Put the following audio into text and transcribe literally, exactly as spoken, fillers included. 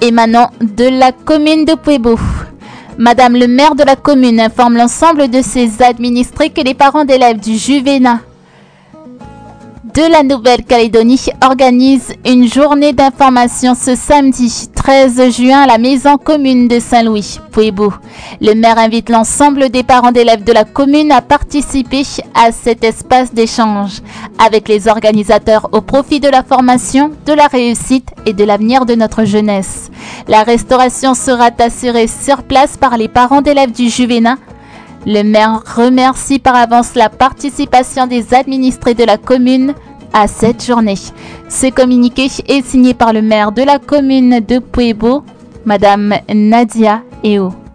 émanant de la commune de Puebo. Madame le maire de la commune informe l'ensemble de ses administrés que les parents d'élèves du Juvénat de la Nouvelle-Calédonie organisent une journée d'information ce samedi treize juin à la maison commune de Saint-Louis, Puebo. Le maire invite l'ensemble des parents d'élèves de la commune à participer à cet espace d'échange avec les organisateurs au profit de la formation, de la réussite et de l'avenir de notre jeunesse. La restauration sera assurée sur place par les parents d'élèves du Juvénat. Le maire remercie par avance la participation des administrés de la commune à cette journée. Ce communiqué est signé par le maire de la commune de Puebo, Madame Nadia Eo.